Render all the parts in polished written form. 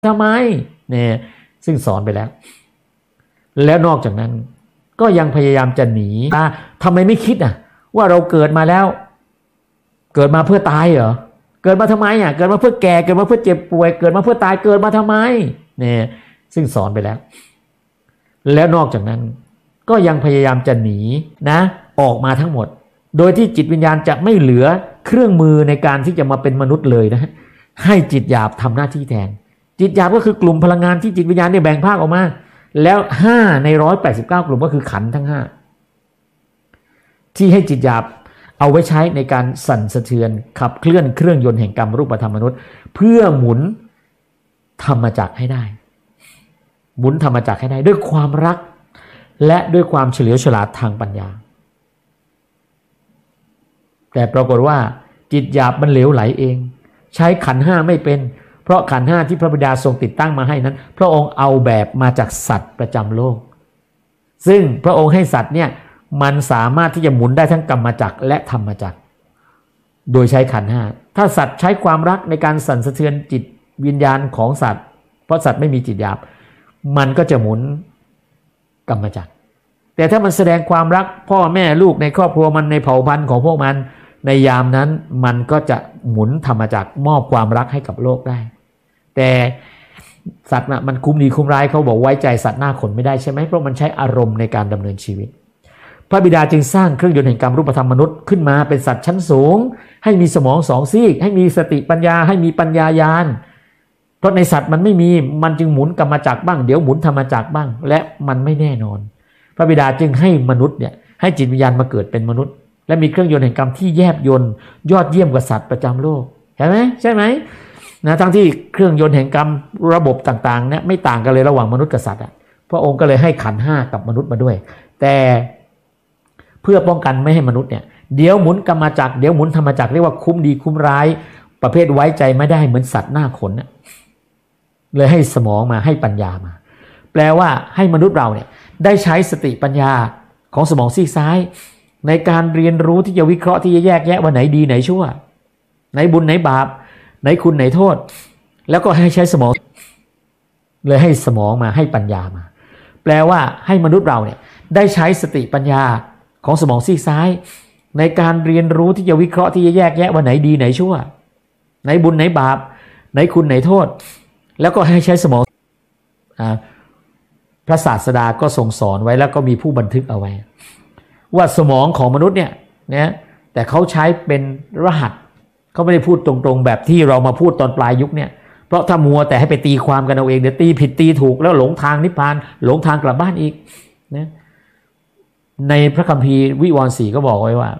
ทำไมเนี่ยซึ่งสอนไปแล้วนอกจากนั้นก็ยังพยายามจะหนีทำไมไม่คิดว่าเราเกิดมาแล้วเกิดมาเพื่อตายเหรอเกิดมาทำไมเกิดมาเพื่อแก่เกิดมาเพื่อเจ็บป่วยเกิดมาเพื่อตายเกิดมาทำไมเนี่ยซึ่งสอนไปแล้วนอกจากนั้นก็ยังพยายามจะหนีออกมาทั้งหมดโดยที่จิตวิญญาณจะไม่เหลือเครื่องมือในการที่จะมาเป็นมนุษย์เลยนะให้จิตหยาบทำหน้าที่แทนจิตหยาบก็คือกลุ่มพลังงานที่จิตวิญญาณเนี่ยแบ่งภาคออกมาแล้ว5ใน189กลุ่มก็คือขันธ์ทั้ง5ที่ให้จิตหยาบเอาไว้ใช้ในการสั่นสะเทือนขับเคลื่อนเครื่องยนต์แห่งกรรมรูปธรรมมนุษย์เพื่อหมุนธรรมจักรให้ได้หมุนธรรมจักรให้ได้ด้วยความรักและด้วยความเฉลียวฉลาดทางปัญญาแต่ปรากฏว่าจิตหยาบมันเหลวไหลเองใช้ขันธ์5ไม่เป็นเพราะขันธ์5ที่พระบิดาทรงติดตั้งมาให้นั้นพระองค์เอาแบบมาจากสัตว์ประจำโลกซึ่งพระองค์ให้สัตว์เนี่ยมันสามารถที่จะหมุนได้ทั้งกรรมจักรและธรรมจักรโดยใช้ขันธ์5ถ้าสัตว์ใช้ความรักในการสั่นสะเทือนจิตวิญญาณของสัตว์เพราะสัตว์ไม่มีจิตหยาบมันก็จะหมุนกรรมจักรแต่ถ้ามันแสดงความรักพ่อแม่ลูกในครอบครัวมันในเผ่าพันธุ์ของพวกมันในยามนั้นมันก็จะหมุนธรรมจักรมอบความรักให้กับโลกได้แต่สัตว์มันคุ้มดีคุ้มร้ายเขาบอกไว้ใจสัตว์หน้าขนไม่ได้ใช่ไหมเพราะมันใช้อารมณ์ในการดำเนินชีวิตพระบิดาจึงสร้างเครื่องยนต์แห่งกรรมรูปธรรมมนุษย์ขึ้นมาเป็นสัตว์ชั้นสูงให้มีสมอง2ซีกให้มีสติปัญญาให้มีปัญญาญาณเพราะในสัตว์มันไม่มีมันจึงหมุนกรรมจักรบ้างเดี๋ยวหมุนธรรมจักรบ้างและมันไม่แน่นอนพระบิดาจึงให้มนุษย์เนี่ยให้จิตวิญญาณมาเกิดเป็นมนุษย์และมีเครื่องยนต์แห่งกรรมที่แยบยลยอดเยี่ยมกว่าสัตว์ประจำโลกใช่ไหมทั้งที่เครื่องยนต์แห่งกรรมระบบต่างๆเนี่ยไม่ต่างกันเลยระหว่างมนุษย์กับสัตว์พระองค์ก็เลยให้ขันธ์5กับมนุษย์มาด้วยแต่เพื่อป้องกันไม่ให้มนุษย์เนี่ยเดี๋ยวหมุนกรรมจักรเดี๋ยวหมุนธรรมจักรเรียกว่าคุ้มดีคุ้มร้ายประเภทไว้ใจไม่ได้เหมือนสัตว์หน้าขนเลยให้สมองมาให้ปัญญามาแปลว่าให้มนุษย์เราเนี่ยได้ใช้สติปัญญาของสมองซีกซ้ายในการเรียนรู้ที่จะวิเคราะห์ที่จะแยกแยะว่าไหนดีไหนชั่วไหนบุญไหนบาปไหนคุณไหนโทษแล้วก็ให้ใช้สมองเลยให้สมองมาให้ปัญญามาแปลว่าให้มนุษย์เราเนี่ยได้ใช้สติปัญญาของสมองซีกซ้ายในการเรียนรู้ที่จะวิเคราะห์ที่จะแยกแยะว่าไหนดีไหนชั่วไหนบุญไหนบาปไหนคุณไหนโทษแล้วก็ให้ใช้สมองพระศาสดาก็ทรงสอนไว้แล้วก็มีผู้บันทึกเอาไว้ว่าสมองของมนุษย์เนี่ยแต่เขาใช้เป็นรหัสเขาไม่ได้พูดตรงๆแบบที่เรามาพูดตอนปลายยุคเนี่ยเพราะถ้ามัวแต่ให้ไปตีความกันเอาเองเดี๋ยวตีผิดตีถูกแล้วหลงทางนิพพานหลงทางกลับบ้านอีกนะในพระคัมภีร์วิวรณ์4ก็บอกไว้ว่า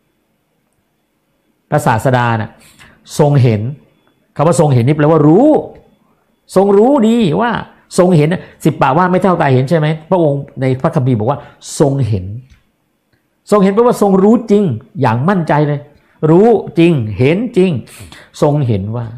พระศาสดาน่ะทรงเห็นคำว่าทรงเห็นนี่แปลว่ารู้ทรงรู้ดีว่าทรงเห็น10 ปากว่าไม่เท่าตาเห็นใช่ไหมพระองค์ในพระคัมภีร์บอกว่าทรงเห็นแปลว่าทรงรู้จริงอย่างมั่นใจเลยรู้จริงเห็นจริงทรงเห็นว่า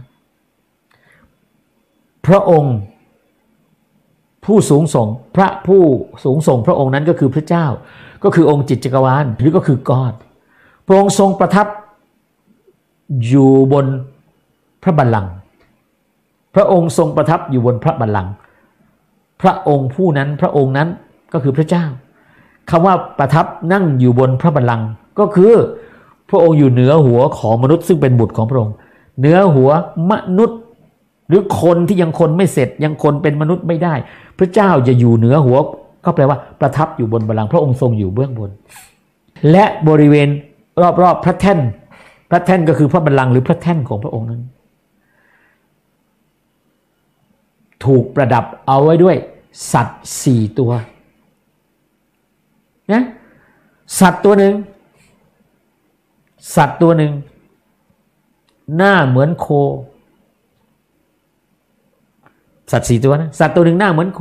พระองค์ผู้สูงส่งพระผู้สูงส่งพระองค์นั้นก็คือพระเจ้าก็คือองค์จิตจักรวาลหรือก็คือกอดพระองค์ทรงประทับอยู่บนพระบัลลังก์พระองค์ทรงประทับอยู่บนพระบัลลังก์พระองค์ผู้นั้นพระองค์นั้นก็คือพระเจ้าคำว่าประทับนั่งอยู่บนพระบัลลังก์ก็คือพระองค์อยู่เหนือหัวของมนุษย์ซึ่งเป็นบุตรของพระองค์เหนือหัวมนุษย์หรือคนที่ยังคนไม่เสร็จยังคนเป็นมนุษย์ไม่ได้พระเจ้าจะอยู่เหนือหัวก็แปลว่าประทับอยู่บนบัลลังก์พระองค์ทรงอยู่เบื้องบนและบริเวณรอบๆพระแท่นก็คือพระบัลลังก์หรือพระแท่นของพระองค์นั้นถูกประดับเอาไว้ด้วยสัตว์4 ตัวนะสัตว์ตัวหนึ่งหน้าเหมือนโคสัตว์4 ตัวนะสัตว์ตัวหนึ่งหน้าเหมือนโค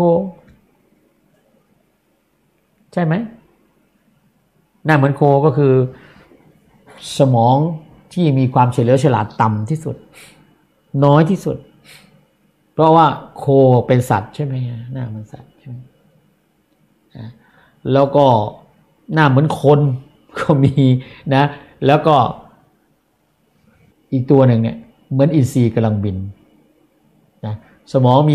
ใช่ไหมหน้าเหมือนโคก็คือสมองที่มีความเฉลียวฉลาดต่ำที่สุดน้อยที่สุดเพราะว่าโคเป็นสัตว์ใช่ไหมหน้าเหมือนสัตว์ใช่ไหมแล้วก็หน้าเหมือนคนก็มีนะแล้วก็อีกตัวหนึ่งเนี่ยเหมือนอินทรีกำลังบินนะสมองมี